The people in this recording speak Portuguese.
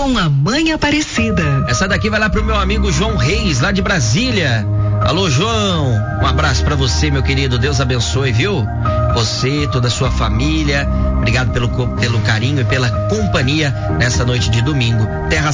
com a Mãe Aparecida. Essa daqui vai lá pro meu amigo João Reis, lá de Brasília. Alô, João, um abraço pra você, meu querido, Deus abençoe, viu? Você, toda a sua família, obrigado pelo carinho e pela companhia nessa noite de domingo. Terra